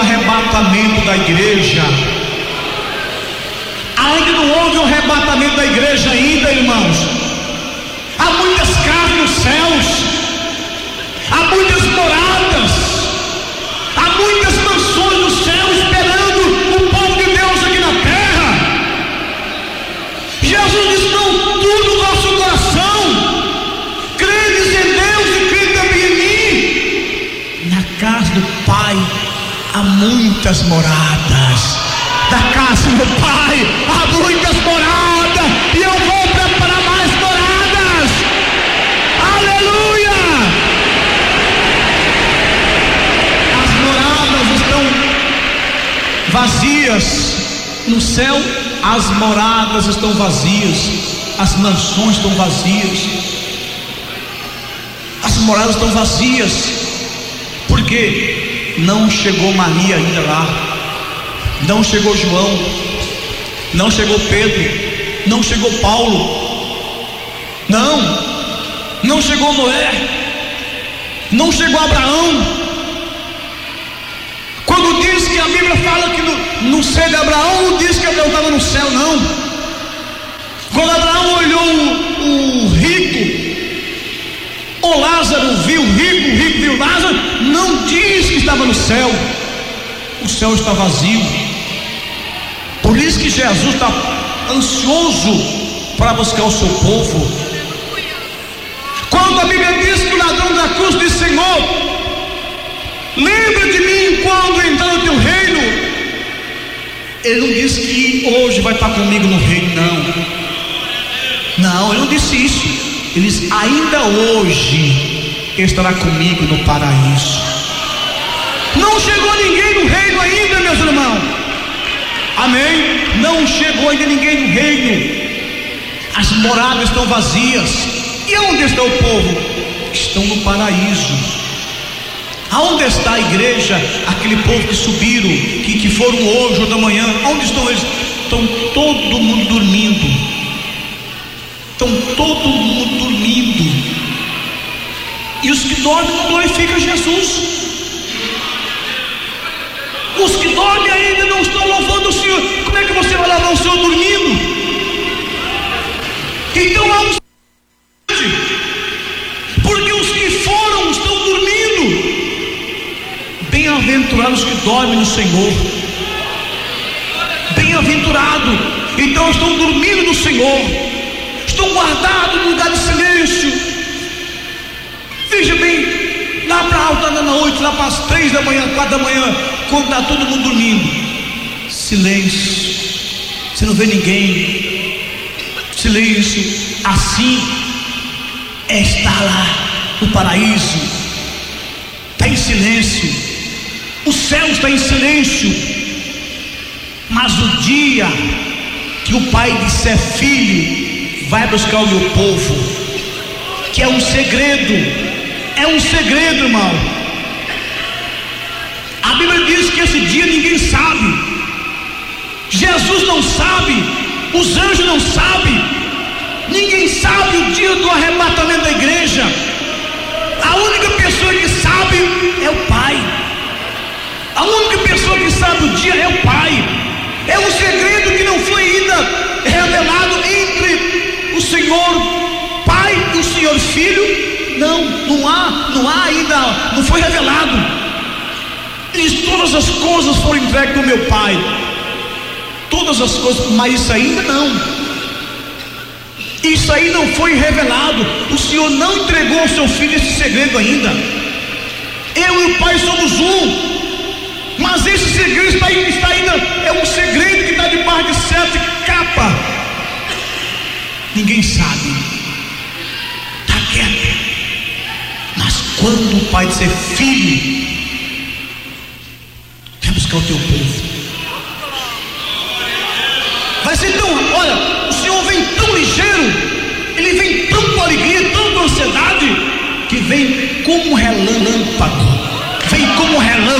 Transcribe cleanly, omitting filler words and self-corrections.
arrebatamento da igreja. Ainda não houve o arrebatamento da igreja ainda, irmãos. Há muitas casas nos céus, há muitas moradas, há muitas mansões no céu esperando o povo de Deus aqui na terra. Jesus disse: não tudo no vosso coração, credes em Deus e credes também em mim. Na casa do Pai há muitas moradas. Da casa do Pai há muitas moradas, e eu vou preparar mais moradas. Aleluia! As moradas estão vazias. No céu as moradas estão vazias, as mansões estão vazias, as moradas estão vazias. Por quê? Não chegou Maria ainda lá. Não chegou João, não chegou Pedro, não chegou Paulo, não chegou Noé, não chegou Abraão. Quando diz que a Bíblia fala que no céu de Abraão, não diz que Abraão estava no céu, não. Quando Abraão olhou o rico, o Lázaro viu o rico viu Lázaro, não diz que estava no céu. O céu está vazio. Por isso que Jesus está ansioso para buscar o seu povo. Quando a Bíblia diz que o ladrão da cruz diz: Senhor, lembra de mim quando entrar no teu reino. Ele não disse que hoje vai estar comigo no reino, não, ele não disse isso. Ele disse: ainda hoje estará comigo no paraíso. Não chegou ninguém no reino ainda, meus irmãos. Amém? Não chegou ainda ninguém no reino. As moradas estão vazias. E onde está o povo? Estão no paraíso. Aonde está a igreja? Aquele povo que subiram, que foram hoje ou da manhã. Onde estão eles? Estão todo mundo dormindo. Estão todo mundo dormindo. E os que dormem não glorificam Jesus. Os que dormem ainda não estão louvando o Senhor. Como é que você vai louvar o Senhor dormindo? Então há um... porque os que foram estão dormindo. Bem-aventurados os que dormem no Senhor. Bem-aventurado. Então estão dormindo no Senhor, estão guardados no lugar de silêncio. Veja bem, lá para alta da noite, lá para as 3 da manhã, 4 da manhã, quando está todo mundo dormindo, silêncio, você não vê ninguém, silêncio. Assim é estar lá no paraíso. Está em silêncio, o céu está em silêncio. Mas o dia que o Pai disser: filho, vai buscar o meu povo, que é um segredo, irmão. A Bíblia diz que esse dia ninguém sabe. Jesus não sabe, os anjos não sabem, ninguém sabe o dia do arrebatamento da igreja. A única pessoa que sabe é o Pai. A única pessoa que sabe o dia é o Pai. É um segredo que não foi ainda revelado entre o Senhor Pai e o Senhor Filho. Não há ainda, não foi revelado. E todas as coisas foram entregues do meu Pai. Todas as coisas, mas isso ainda não. Isso aí não foi revelado. O Senhor não entregou ao seu Filho esse segredo ainda. Eu e o Pai somos um. Mas esse segredo está ainda, é um segredo que está debaixo de 7 capas. Ninguém sabe. Está quieto. Mas quando o Pai disser: filho, vai buscar o teu povo, vai ser tão, olha, o Senhor vem tão ligeiro, Ele vem tão com alegria, tão com ansiedade, que vem como relâmpago, vem como relâmpago.